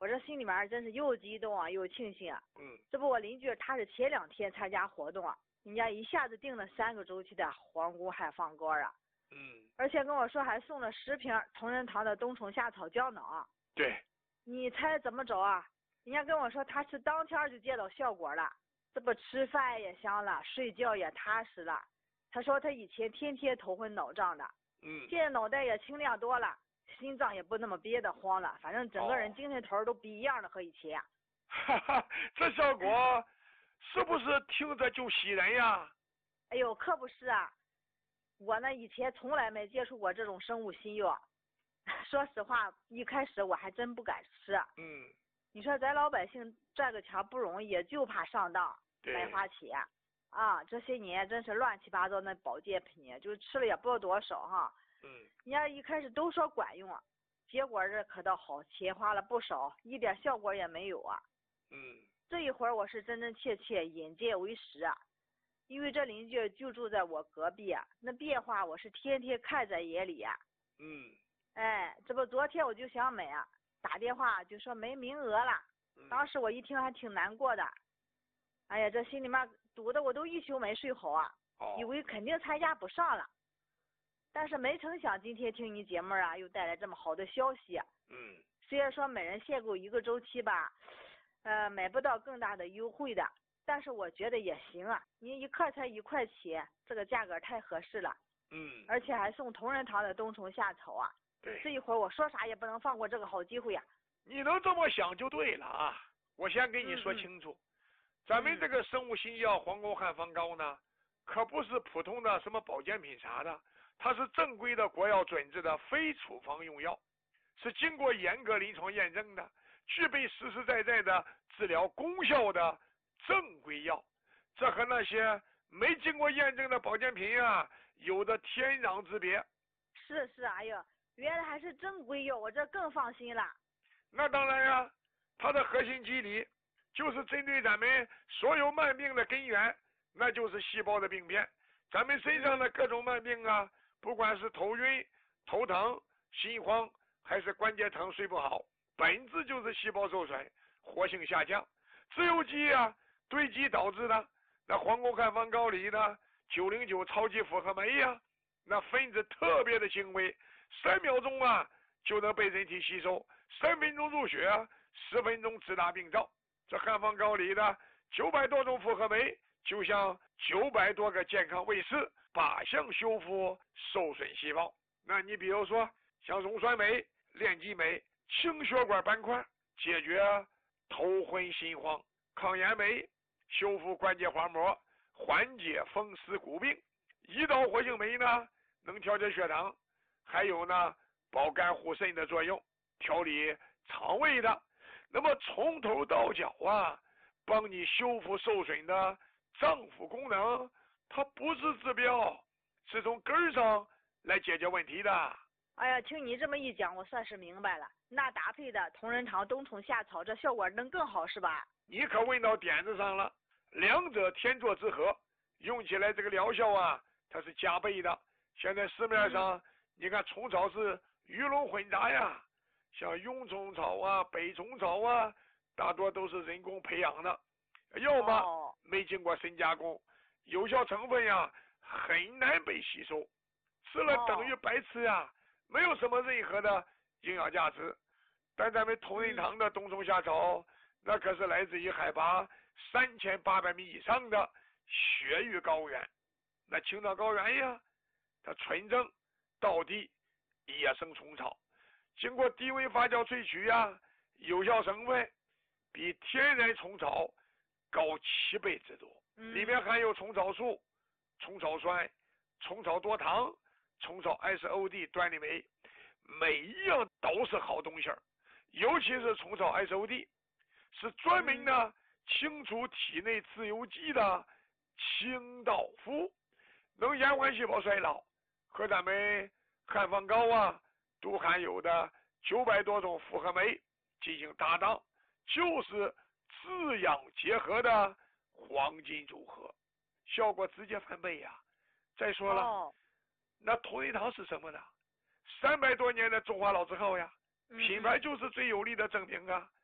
我这心里面真是又激动啊，又庆幸啊。 嗯。 这不，我邻居他是前2天参加活动啊，人家一下子订了3个周期的皇宫汉方膏啊。 嗯。 而且跟我说还送了10瓶同仁堂的冬虫夏草胶囊啊。 对。 你猜怎么着啊？人家跟我说他是当天就见到效果了，这不吃饭也香了，睡觉也踏实了。他说他以前天天头昏脑胀的，现在脑袋也清亮多了，心脏也不那么憋得慌了，反正整个人精神头都不一样了和以前。 哈哈，这效果是不是听着就喜人呀？ 哎呦，可不是啊，我呢以前从来没接触过这种生物新药，说实话，一开始我还真不敢吃。你说咱老百姓赚个钱不容易，就怕上当白花钱啊！这些年真是乱七八糟那保健品，就是吃了也不知道多少哈。人家一开始都说管用啊，结果这可倒好，钱花了不少，一点效果也没有啊。这一会儿我是真真切切眼见为实啊，因为这邻居就住在我隔壁啊，那变化我是天天看在眼里啊。哎，这不昨天我就想买啊，打电话就说没名额了，当时我一听还挺难过的，哎呀，这心里面堵得我都一宿没睡好啊，以为肯定参加不上了，但是没成想今天听你节目啊，又带来这么好的消息。虽然说每人限购1个周期吧，买不到更大的优惠的，但是我觉得也行啊，你一克才1块钱，这个价格太合适了。而且还送同仁堂的冬虫夏草啊。 对， 这一会儿我说啥也不能放过这个好机会呀。 你能这么想就对了啊！我先跟你说清楚，咱们这个生物新药皇宫汉方膏呢，可不是普通的什么保健品啥的，它是正规的国药准字的非处方用药，是经过严格临床验证的，具备实实在在的治疗功效的正规药。这和那些没经过验证的保健品啊，有着天壤之别。 是，哎呀，原来还是正规药，我这更放心了。 那当然呀，它的核心机理就是针对咱们所有慢病的根源，那就是细胞的病变。咱们身上的各种慢病啊，不管是头晕、头疼、心慌，还是关节疼、睡不好，本质就是细胞受损、活性下降，自由基啊堆积导致的。那皇宫汉方膏里呢，909超级复合酶呀，那分子特别的轻微，3秒钟啊就能被人体吸收，3分钟入血，10分钟直达病灶。这汉方膏里的900多种复合酶，就像900多个健康卫士，靶向修复受损细胞。那你比如说像溶酸酶、链基酶、清血管斑块，解决头昏心慌；抗炎酶修复关节滑膜，缓解风湿骨病；胰岛活性酶呢能调节血糖，还有呢保肝护肾的作用，调理肠胃的。那么从头到脚啊，帮你修复受损的脏腑功能，它不是治标，是从根儿上来解决问题的。 哎呀，听你这么一讲，我算是明白了。那搭配的同仁堂冬虫夏草，这效果能更好是吧？ 你可问到点子上了，两者天作之合，用起来这个疗效啊，它是加倍的。现在市面上，你看虫草是鱼龙混杂呀，像臃虫草啊、北虫草啊，大多都是人工培养的，要么没经过深加工，有效成分呀很难被吸收，吃了等于白吃呀，没有什么任何的营养价值。但咱们同仁堂的冬虫夏草，那可是来自于海拔3800米以上的雪域高原，那青藏高原呀，它纯正道地野生虫草，经过低温发酵萃取呀，有效成分比天然虫草高7倍之多。里面含有虫草素、虫草酸、虫草多糖、虫草 SOD 端粒酶，每一样都是好东西儿。尤其是虫草 SOD 是专门呢清除体内自由基的清道夫，能延缓细胞衰老，和咱们汉方膏啊都含有的900多种复合酶进行搭档，就是滋养结合的黄金组合，效果直接翻倍呀。再说了，那同仁堂是什么呢？300多年的中华老字号呀，品牌就是最有力的证明啊。